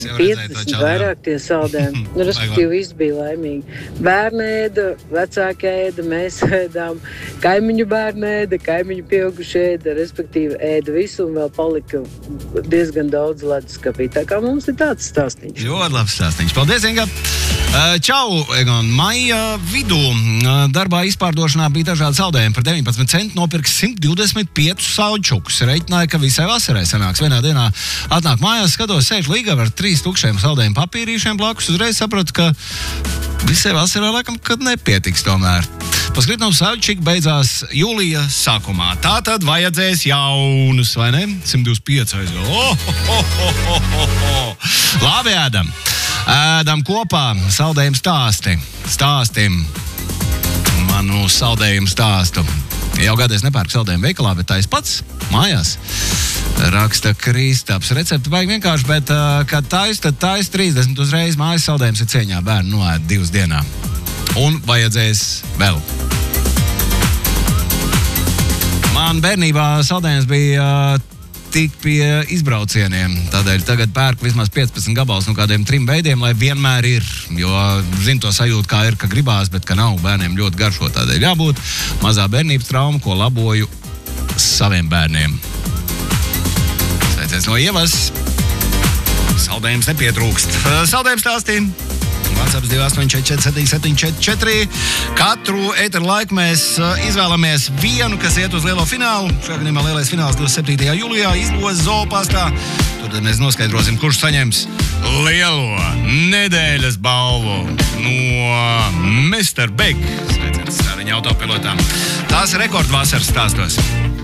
50 vairāk tie saldējumi. Respektīvi, viss bija laimīgi. Bērni ēda, vecāki ēda, mēs ēdām, kaimiņu bērni ēda, kaimiņu pieauguši ēda, respektīvi ēda visu un vēl palika diezgan daudz leduskapī. Tā kā mums ir tāds stāstiņš. Ļoti labs stāstiņš. Paldies, Inga! Čau, Egon! Maija vidū darbā izpārdošanā bija dažādi saldējumi. Par 19 centu nopirks 125 sauļčukus. Reiķināja, ka visai vasarai sanāks. Vienā dienā atnāk mājās, skatos, sēž līgava ar 3 tukšiem saldējumu papīrīšiem blakus. Uzreiz sapratu, ka visai vasarā laikam, kad nepietiks tomēr. Paskatām sauļčiki beidzās jūlija sākumā. Tā tad vajadzēs jaunus, vai ne? 125 aizgā. Labi, ēdam! Ēdam kopā saldējumu stāstim manu saldējumu stāstu. Jau gadu es nepērku saldējumu veikalā, bet tā es pats mājās. Raksta Kristaps. Recepti baigi vienkārši, bet kad tad 30 uzreiz mājas saldējums ir cieņā. Bērni noēd 2 dienā. Un vajadzēs vēl. Man bērnībā saldējums bija tik pie izbraucieniem. Tādēļ tagad pērku vismaz 15 gabalus no kādiem 3 veidiem, lai vienmēr ir. Jo zinu to sajūtu, kā ir, ka gribās, bet ka nav. Bērniem ļoti garšo. Tādēļ jābūt mazā bērnības trauma, ko laboju saviem bērniem. Sveicies no Ievas. Saldējums nepietrūkst. Saldējums stāstīm. WhatsApp 2844774. Katru ēteru laiku mēs izvēlamies vienu, kas iet uz lielo finālu. Šajā gadījumā lielais fināls 27. jūlijā izlozes Zoopastā. Tur tad mēs noskaidrosim, kurš saņems lielo nedēļas balvu no Mr. Big. Sveiciens ar viņa autopilotām. Tās rekordvasaras stāstos.